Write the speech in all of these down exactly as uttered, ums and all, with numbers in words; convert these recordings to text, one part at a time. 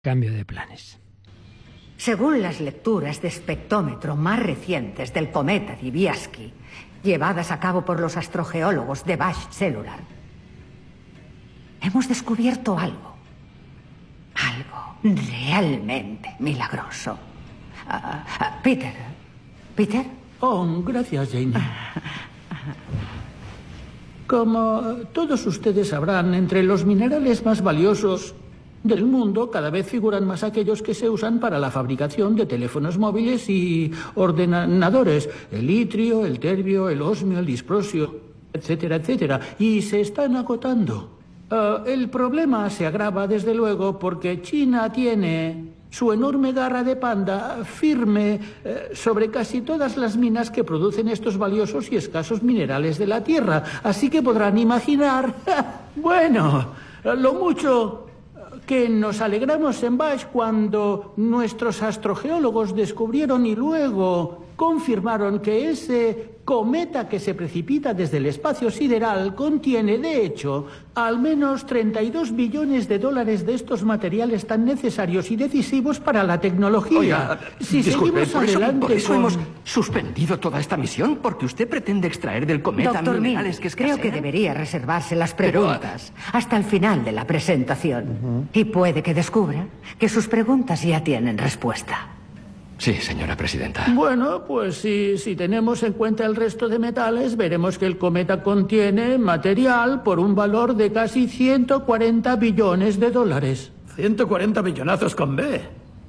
Cambio de planes. Según las lecturas de espectrómetro más recientes del cometa Diviaski, llevadas a cabo por los astrogeólogos de Bash Cellular, hemos descubierto algo. Algo realmente milagroso. Uh, uh, Peter. ¿Peter? Oh, gracias, Janie. Como todos ustedes sabrán, entre los minerales más valiosos del mundo cada vez figuran más aquellos que se usan para la fabricación de teléfonos móviles y ordenadores. El itrio, el terbio, el osmio, el disprosio, etcétera, etcétera. Y se están agotando. Uh, el problema se agrava, desde luego, porque China tiene su enorme garra de panda firme eh, sobre casi todas las minas que producen estos valiosos y escasos minerales de la Tierra. Así que podrán imaginar, bueno, lo mucho que nos alegramos en Bash cuando nuestros astrogeólogos descubrieron y luego confirmaron que ese cometa que se precipita desde el espacio sideral contiene, de hecho, al menos treinta y dos billones de dólares de estos materiales tan necesarios y decisivos para la tecnología. Oiga, si disculpe, seguimos por eso, adelante por eso con... hemos suspendido toda esta misión, porque usted pretende extraer del cometa Doctor minerales Min, que escasean. creo que debería reservarse las Pero, preguntas hasta el final de la presentación. Uh-huh. Y puede que descubra que sus preguntas ya tienen respuesta. Sí, señora presidenta. Bueno, pues si, si tenemos en cuenta el resto de metales, veremos que el cometa contiene material por un valor de casi ciento cuarenta billones de dólares. ciento cuarenta billonazos con B.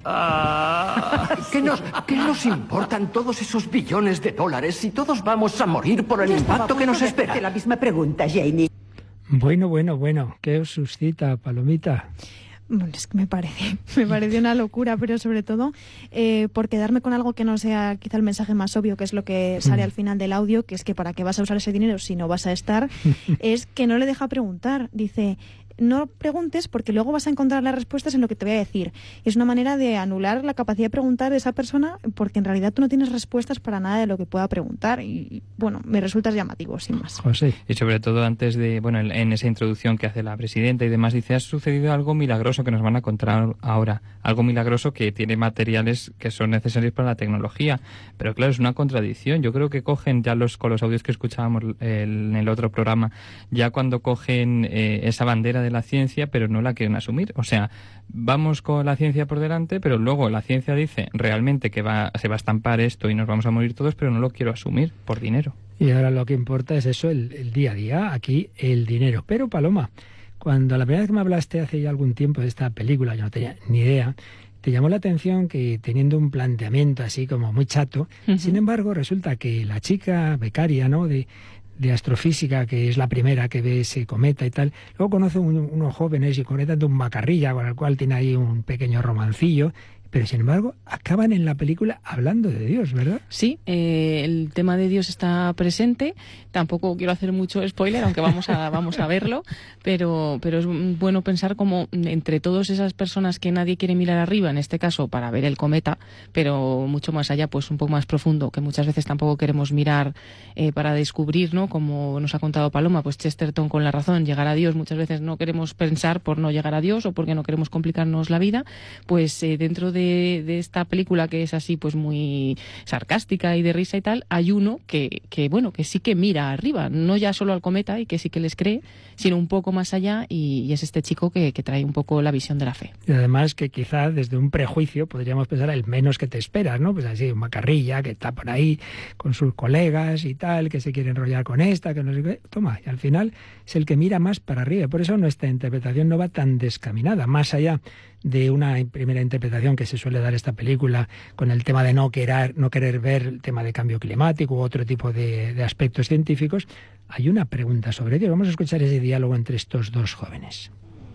Ah. ¿Qué nos, ¿Qué nos importan todos esos billones de dólares si todos vamos a morir por el Yo impacto que nos espera? La misma pregunta, Janie. Bueno, bueno, bueno. ¿Qué os suscita, Palomita? Bueno, es que me parece, me parece una locura, pero sobre todo eh, por quedarme con algo que no sea quizá el mensaje más obvio, que es lo que sale al final del audio, que es que para qué vas a usar ese dinero si no vas a estar, es que no le deja preguntar. Dice, no preguntes porque luego vas a encontrar las respuestas en lo que te voy a decir. Es una manera de anular la capacidad de preguntar de esa persona porque en realidad tú no tienes respuestas para nada de lo que pueda preguntar y, bueno, me resulta llamativo, sin más. José. Y sobre todo antes de, bueno, en, en esa introducción que hace la presidenta y demás, dice, ha sucedido algo milagroso que nos van a contar ahora. Algo milagroso que tiene materiales que son necesarios para la tecnología. Pero claro, es una contradicción. Yo creo que cogen ya los, con los audios que escuchábamos el, en el otro programa, ya cuando cogen eh, esa bandera de la ciencia, pero no la quieren asumir. O sea, vamos con la ciencia por delante, pero luego la ciencia dice realmente que va, se va a estampar esto y nos vamos a morir todos, pero no lo quiero asumir por dinero. Y ahora lo que importa es eso, el, el día a día, aquí el dinero. Pero, Paloma, cuando la primera vez que me hablaste hace ya algún tiempo de esta película, yo no tenía ni idea, te llamó la atención que teniendo un planteamiento así como muy chato, uh-huh. Sin embargo, resulta que la chica becaria, ¿no?, de de astrofísica, que es la primera que ve ese cometa y tal, luego conoce un, unos jóvenes y conectan un macarrilla con el cual tiene ahí un pequeño romancillo, pero sin embargo acaban en la película hablando de Dios, ¿verdad? Sí, eh, el tema de Dios está presente. Tampoco quiero hacer mucho spoiler, aunque vamos a vamos a verlo, pero pero es bueno pensar como entre todas esas personas que nadie quiere mirar arriba, en este caso para ver el cometa, pero mucho más allá, pues un poco más profundo, que muchas veces tampoco queremos mirar eh, para descubrir, ¿no? Como nos ha contado Paloma, pues Chesterton con la razón, llegar a Dios, muchas veces no queremos pensar por no llegar a Dios o porque no queremos complicarnos la vida, pues eh, dentro de De, de esta película que es así pues muy sarcástica y de risa y tal, hay uno que, que bueno, que sí que mira arriba, no ya solo al cometa y que sí que les cree, sino un poco más allá y, y es este chico que, que trae un poco la visión de la fe. Y además que quizá desde un prejuicio podríamos pensar el menos que te esperas, ¿no? Pues así, un macarrilla que está por ahí con sus colegas y tal, que se quiere enrollar con esta, que no sé qué. Toma, y al final es el que mira más para arriba. Por eso nuestra interpretación no va tan descaminada, más allá de una primera interpretación que se suele dar esta película con el tema de no querer, no querer ver el tema de cambio climático u otro tipo de, de aspectos científicos, hay una pregunta sobre Dios. Vamos a escuchar ese diálogo entre estos dos jóvenes.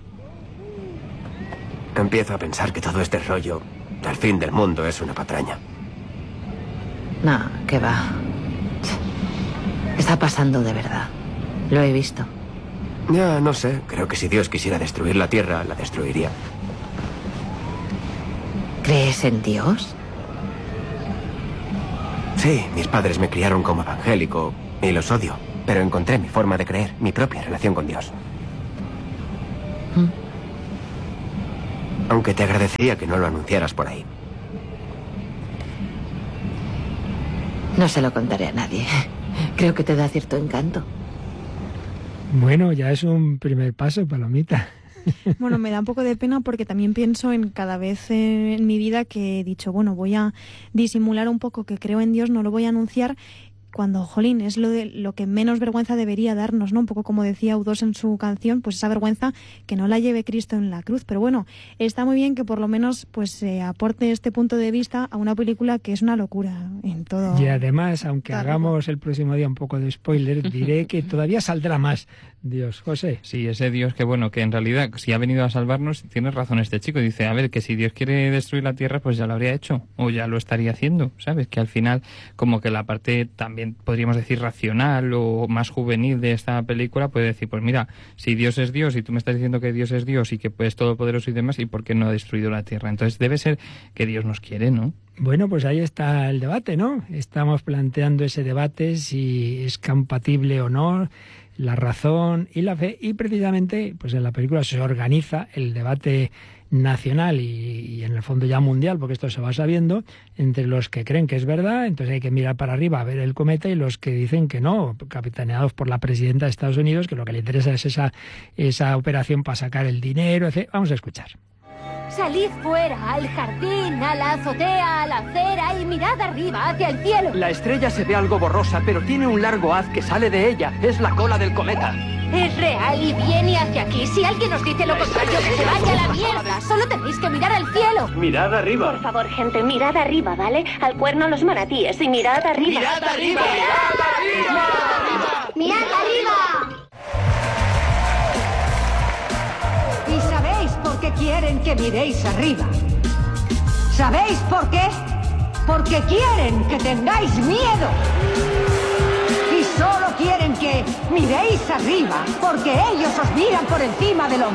Empiezo a pensar que todo este rollo del fin del mundo es una patraña. No, qué va. Está pasando de verdad. Lo he visto. Ya, no sé. Creo que si Dios quisiera destruir la Tierra, la destruiría. ¿Crees en Dios? Sí, mis padres me criaron como evangélico y los odio, pero encontré mi forma de creer, mi propia relación con Dios. Aunque te agradecería que no lo anunciaras por ahí. No se lo contaré a nadie. Creo que te da cierto encanto. Bueno, ya es un primer paso, Palomita. Bueno, me da un poco de pena porque también pienso en cada vez en mi vida que he dicho, bueno, voy a disimular un poco que creo en Dios, no lo voy a anunciar, cuando, jolín, es lo, de, lo que menos vergüenza debería darnos, ¿no? Un poco como decía U dos en su canción, pues esa vergüenza que no la lleve Cristo en la cruz. Pero bueno, está muy bien que por lo menos pues se eh, aporte este punto de vista a una película que es una locura en todo. Y además, aunque hagamos el próximo día un poco de spoiler, diré que todavía saldrá más Dios. José. Sí, ese Dios que, bueno, que en realidad, si ha venido a salvarnos, tiene razón este chico. Dice, a ver, que si Dios quiere destruir la tierra, pues ya lo habría hecho, o ya lo estaría haciendo, ¿sabes? Que al final, como que la parte también, podríamos decir, racional o más juvenil de esta película, puede decir, pues mira, si Dios es Dios y tú me estás diciendo que Dios es Dios y que es todopoderoso y demás, ¿y por qué no ha destruido la tierra? Entonces debe ser que Dios nos quiere, ¿no? Bueno, pues ahí está el debate, ¿no? Estamos planteando ese debate, si es compatible o no la razón y la fe, y precisamente pues en la película se organiza el debate nacional y, y en el fondo ya mundial, porque esto se va sabiendo, entre los que creen que es verdad, entonces hay que mirar para arriba a ver el cometa, y los que dicen que no, capitaneados por la presidenta de Estados Unidos, que lo que le interesa es esa, esa operación para sacar el dinero, etcétera. Vamos a escuchar. Salid fuera, al jardín, a la azotea, a la acera y mirad arriba, hacia el cielo. La estrella se ve algo borrosa, pero tiene un largo haz que sale de ella. Es la cola del cometa. Es real y viene hacia aquí. Si alguien os dice lo contrario, que se vaya a la mierda. Solo tenéis que mirar al cielo. Mirad arriba. Por favor, gente, mirad arriba, ¿vale? Al cuerno los manatíes y mirad arriba. ¡Mirad arriba! ¡Mirad arriba! ¡Mirad arriba! ¿Y sabéis por qué quieren que miréis arriba? ¿Sabéis por qué? Porque quieren que tengáis miedo. Y solo quieren que miréis arriba porque ellos os miran por encima del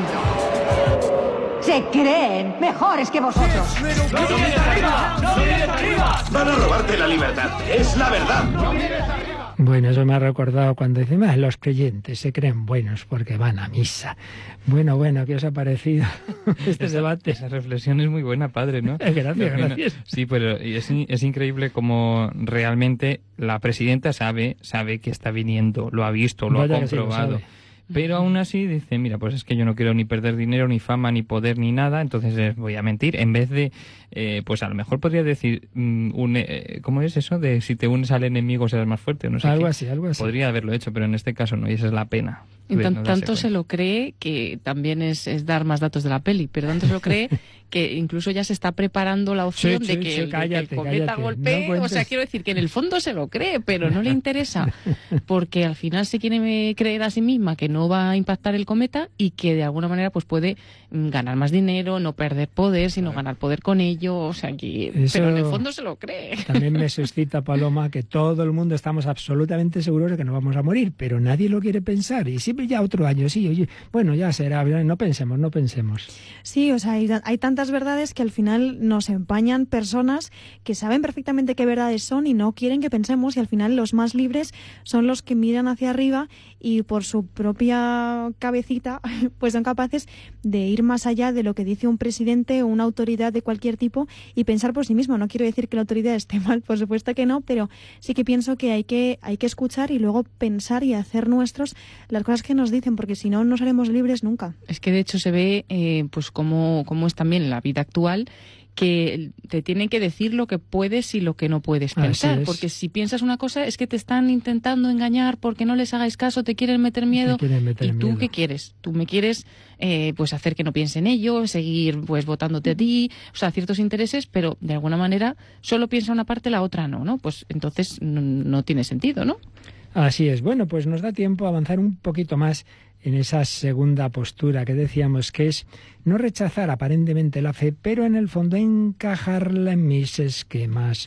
hombro. Se creen mejores que vosotros. ¡No mires arriba! ¡No mires arriba! Van a robarte la libertad. Es la verdad. ¡No mires arriba! Bueno, eso me ha recordado cuando dicen, ah, los creyentes se creen buenos porque van a misa. Bueno, bueno, ¿qué os ha parecido este esa, debate? Esa reflexión es muy buena, padre, ¿no? Gracias, gracias. Sí, pero es, es increíble como realmente la presidenta sabe, sabe que está viniendo, lo ha visto, lo Vaya ha comprobado. Pero aún así dice, mira, pues es que yo no quiero ni perder dinero, ni fama, ni poder, ni nada, entonces eh, voy a mentir. En vez de, eh, pues a lo mejor podría decir, um, une, eh, ¿cómo es eso? De si te unes al enemigo serás más fuerte, no sé Algo qué. así, algo así. Podría haberlo hecho, pero en este caso no, y esa es la pena. En tan, no tanto se lo cree que también es, es dar más datos de la peli, pero tanto se lo cree que incluso ya se está preparando la opción sí, de sí, que sí, el, cállate, que el cometa cállate, golpee. no o sea, quiero decir que en el fondo se lo cree, pero no le interesa, porque al final se quiere creer a sí misma que no va a impactar el cometa y que de alguna manera pues puede ganar más dinero, no perder poder, sino ganar poder con ello. O sea, que, Eso pero en el fondo se lo cree. También me suscita, Paloma, que todo el mundo estamos absolutamente seguros de que no vamos a morir, pero nadie lo quiere pensar. Y siempre ya otro año, sí, oye, bueno, ya será, no pensemos, no pensemos. Sí, o sea, hay, hay tantas verdades que al final nos empañan personas que saben perfectamente qué verdades son y no quieren que pensemos, y al final los más libres son los que miran hacia arriba y por su propia cabecita pues son capaces de ir más allá de lo que dice un presidente o una autoridad de cualquier tipo y pensar por sí mismo. No quiero decir que la autoridad esté mal, por supuesto que no, pero sí que pienso que hay que, hay que escuchar y luego pensar y hacer nuestros las cosas que nos dicen, porque si no, no seremos libres nunca. Es que de hecho se ve eh, pues cómo, cómo es también la vida actual, que te tienen que decir lo que puedes y lo que no puedes pensar, porque si piensas una cosa es que te están intentando engañar porque no les hagáis caso, te quieren meter miedo. Quieren meter ¿Y tú miedo. qué quieres? Tú me quieres eh, pues hacer que no piense en ello, seguir pues votándote a ti, o sea, ciertos intereses, pero de alguna manera solo piensa una parte, la otra no, ¿no? Pues entonces no, no tiene sentido, ¿no? Así es. Bueno, pues nos da tiempo a avanzar un poquito más en esa segunda postura que decíamos, que es no rechazar aparentemente la fe, pero en el fondo encajarla en mis esquemas.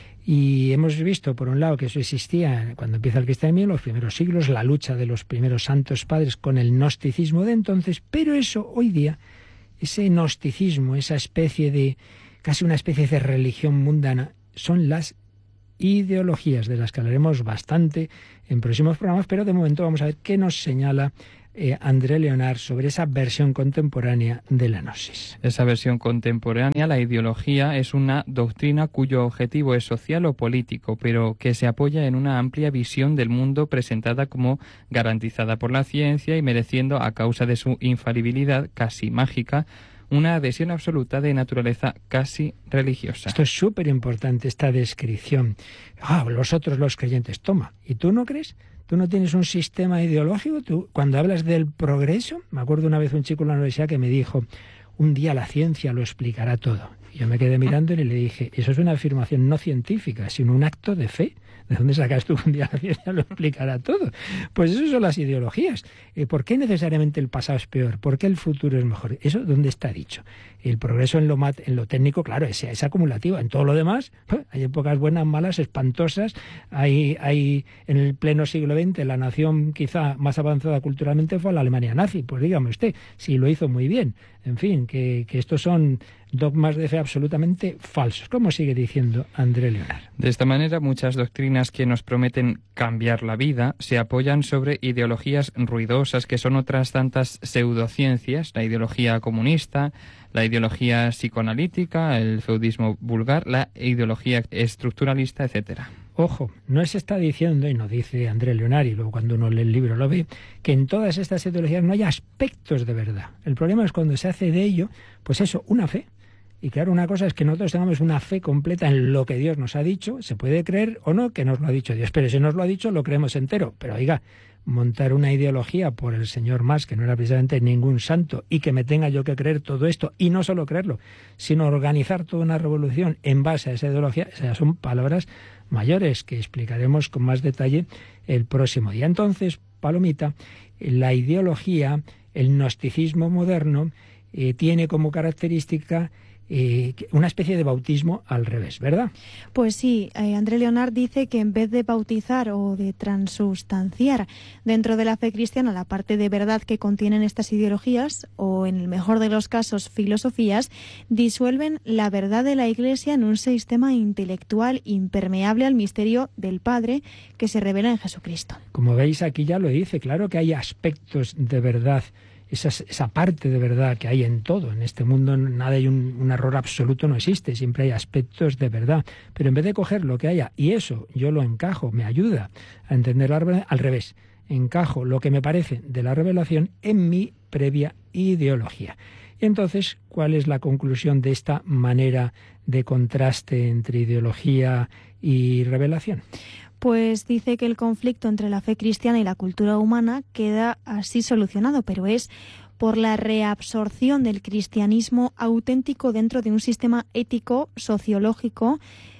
Y hemos visto, por un lado, que eso existía cuando empieza el cristianismo, en los primeros siglos, la lucha de los primeros santos padres con el gnosticismo de entonces, pero eso hoy día, ese gnosticismo, esa especie de, casi una especie de religión mundana, son las ideologías, de las que hablaremos bastante en próximos programas, pero de momento vamos a ver qué nos señala eh, André Leonard, sobre esa versión contemporánea de la gnosis. Esa versión contemporánea, la ideología, es una doctrina cuyo objetivo es social o político, pero que se apoya en una amplia visión del mundo presentada como garantizada por la ciencia y mereciendo, a causa de su infalibilidad casi mágica, una adhesión absoluta de naturaleza casi religiosa. Esto es súper importante, esta descripción. Ah, los otros, los creyentes, toma. ¿Y tú no crees? ¿Tú no tienes un sistema ideológico? ¿Tú, cuando hablas del progreso, me acuerdo una vez un chico en la universidad que me dijo, un día la ciencia lo explicará todo. Y yo me quedé mirándole y le dije, eso es una afirmación no científica, sino un acto de fe. ¿De dónde sacas tú que un día la ciencia lo explicará todo? Pues eso son las ideologías. Eh, ¿Por qué necesariamente el pasado es peor? ¿Por qué el futuro es mejor? ¿Eso dónde está dicho? El progreso en lo, mat en lo técnico, claro, es, es acumulativo. En todo lo demás, pues, hay épocas buenas, malas, espantosas. Hay, hay en el pleno siglo veinte, la nación quizá más avanzada culturalmente fue la Alemania nazi. Pues dígame usted, si lo hizo muy bien. En fin, que, que estos son dogmas de fe absolutamente falsos. ¿Cómo sigue diciendo André Leonard? De esta manera, muchas doctrinas que nos prometen cambiar la vida se apoyan sobre ideologías ruidosas que son otras tantas pseudociencias, la ideología comunista, la ideología psicoanalítica, el feudismo vulgar, la ideología estructuralista, etcétera. Ojo, no se está diciendo, y no dice André Leonard, y luego cuando uno lee el libro lo ve, que en todas estas ideologías no hay aspectos de verdad. El problema es cuando se hace de ello, pues eso, una fe. Y claro, una cosa es que nosotros tengamos una fe completa en lo que Dios nos ha dicho, se puede creer o no que nos lo ha dicho Dios, pero si nos lo ha dicho lo creemos entero. Pero oiga, montar una ideología por el señor Mas, que no era precisamente ningún santo, y que me tenga yo que creer todo esto, y no solo creerlo, sino organizar toda una revolución en base a esa ideología, esas son palabras mayores que explicaremos con más detalle el próximo día. Entonces, Palomita, la ideología, el gnosticismo moderno, eh, tiene como característica Eh, una especie de bautismo al revés, ¿verdad? Pues sí, eh, André Leonard dice que en vez de bautizar o de transustanciar dentro de la fe cristiana la parte de verdad que contienen estas ideologías, o en el mejor de los casos filosofías, disuelven la verdad de la Iglesia en un sistema intelectual impermeable al misterio del Padre que se revela en Jesucristo. Como veis, aquí ya lo dice, claro que hay aspectos de verdad. Esa, esa parte de verdad que hay en todo. En este mundo nada hay un, un error absoluto, no existe, siempre hay aspectos de verdad. Pero en vez de coger lo que haya, y eso yo lo encajo, me ayuda a entender la verdad, al revés, encajo lo que me parece de la revelación en mi previa ideología. Y entonces, ¿cuál es la conclusión de esta manera de contraste entre ideología y revelación? Pues dice que el conflicto entre la fe cristiana y la cultura humana queda así solucionado, pero es por la reabsorción del cristianismo auténtico dentro de un sistema ético, sociológico,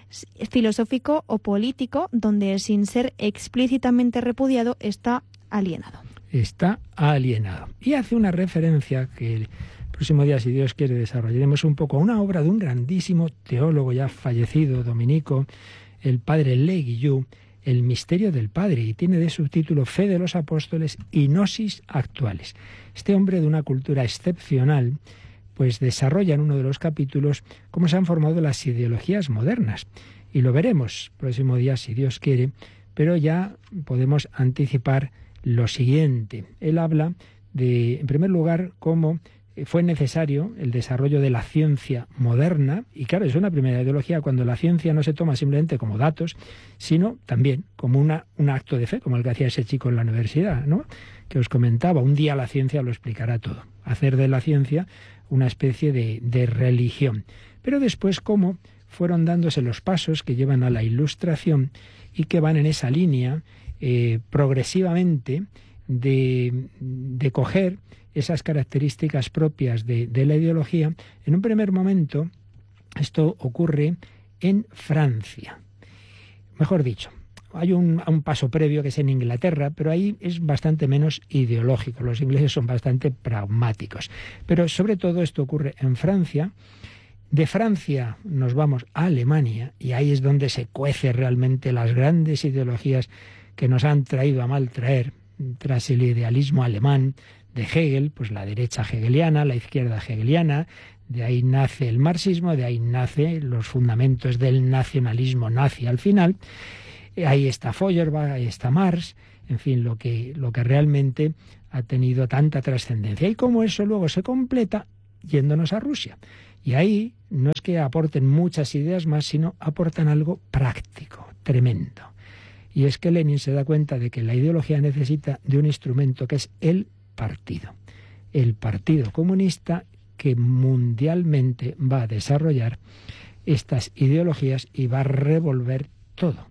filosófico o político, donde sin ser explícitamente repudiado está alienado. Está alienado. Y hace una referencia que el próximo día, si Dios quiere, desarrollaremos un poco a una obra de un grandísimo teólogo ya fallecido, dominico, el padre Le Guillou, El misterio del Padre, y tiene de subtítulo Fe de los Apóstoles y Gnosis actuales. Este hombre de una cultura excepcional, pues desarrolla en uno de los capítulos cómo se han formado las ideologías modernas. Y lo veremos el próximo día, si Dios quiere, pero ya podemos anticipar lo siguiente. Él habla de, en primer lugar, cómo fue necesario el desarrollo de la ciencia moderna, y claro, es una primera ideología cuando la ciencia no se toma simplemente como datos, sino también como una, un acto de fe, como el que hacía ese chico en la universidad, ¿no?, que os comentaba. Un día la ciencia lo explicará todo. Hacer de la ciencia una especie de, de religión. Pero después, cómo fueron dándose los pasos que llevan a la Ilustración y que van en esa línea eh, progresivamente de, de coger esas características propias de, de la ideología. En un primer momento, esto ocurre en Francia. Mejor dicho, hay un, un paso previo que es en Inglaterra, pero ahí es bastante menos ideológico. Los ingleses son bastante pragmáticos. Pero sobre todo esto ocurre en Francia. De Francia nos vamos a Alemania, y ahí es donde se cuece realmente las grandes ideologías que nos han traído a mal traer tras el idealismo alemán de Hegel, pues la derecha hegeliana, la izquierda hegeliana. De ahí nace el marxismo, de ahí nacen los fundamentos del nacionalismo nazi al final. Ahí está Feuerbach, ahí está Marx, en fin, lo que, lo que realmente ha tenido tanta trascendencia. Y cómo eso luego se completa yéndonos a Rusia. Y ahí no es que aporten muchas ideas más, sino aportan algo práctico, tremendo. Y es que Lenin se da cuenta de que la ideología necesita de un instrumento que es el partido. El Partido Comunista, que mundialmente va a desarrollar estas ideologías y va a revolver todo.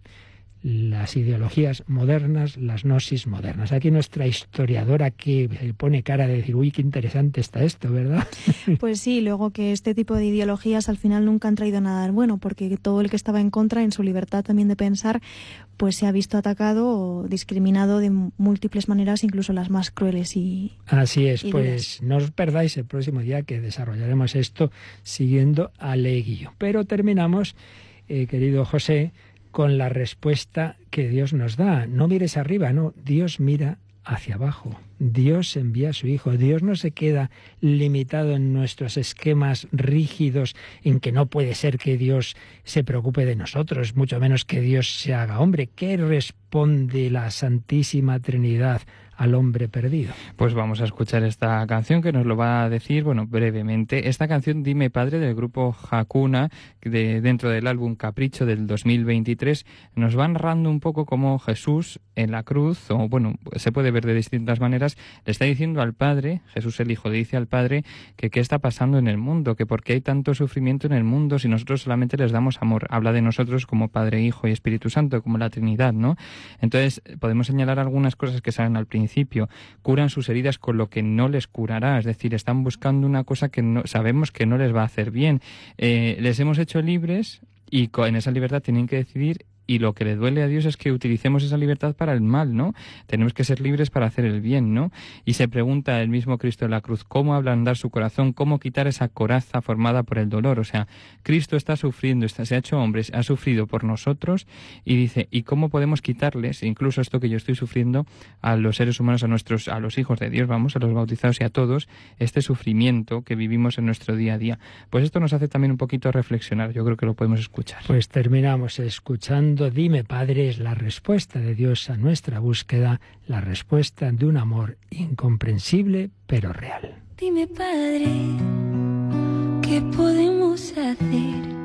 Las ideologías modernas, las gnosis modernas. Aquí nuestra historiadora que pone cara de decir, uy, qué interesante está esto, ¿verdad? Pues sí, luego que este tipo de ideologías al final nunca han traído nada bueno, porque todo el que estaba en contra, en su libertad también de pensar, pues se ha visto atacado o discriminado de múltiples maneras, incluso las más crueles y Así es, y pues no os perdáis el próximo día que desarrollaremos esto siguiendo a Leguillo. Pero terminamos, eh, querido José, con la respuesta que Dios nos da. No mires arriba, no, Dios mira hacia abajo. Dios envía a su Hijo. Dios no se queda limitado en nuestros esquemas rígidos en que no puede ser que Dios se preocupe de nosotros, mucho menos que Dios se haga hombre. ¿Qué responde la Santísima Trinidad al hombre perdido? Pues vamos a escuchar esta canción que nos lo va a decir, bueno, brevemente. Esta canción, Dime Padre, del grupo Hakuna, de, dentro del álbum Capricho del dos mil veintitrés, nos va narrando un poco cómo Jesús en la cruz, o bueno, se puede ver de distintas maneras, le está diciendo al Padre, Jesús el Hijo, le dice al Padre que qué está pasando en el mundo, que por qué hay tanto sufrimiento en el mundo si nosotros solamente les damos amor. Habla de nosotros como Padre, Hijo y Espíritu Santo, como la Trinidad, ¿no? Entonces, podemos señalar algunas cosas que salen al principio. Curan sus heridas con lo que no les curará, es decir, están buscando una cosa que no, sabemos que no les va a hacer bien. Eh, les hemos hecho libres y en esa libertad tienen que decidir. Y lo que le duele a Dios es que utilicemos esa libertad para el mal, ¿no? Tenemos que ser libres para hacer el bien, ¿no? Y se pregunta el mismo Cristo en la cruz, ¿cómo ablandar su corazón? ¿Cómo quitar esa coraza formada por el dolor? O sea, Cristo está sufriendo, está, se ha hecho hombre, ha sufrido por nosotros y dice, ¿y cómo podemos quitarles, incluso esto que yo estoy sufriendo, a los seres humanos, a nuestros, a los hijos de Dios, vamos, a los bautizados y a todos, este sufrimiento que vivimos en nuestro día a día? Pues esto nos hace también un poquito reflexionar, yo creo que lo podemos escuchar. Pues terminamos escuchando Dime Padre, es la respuesta de Dios a nuestra búsqueda, la respuesta de un amor incomprensible pero real. Dime Padre, ¿qué podemos hacer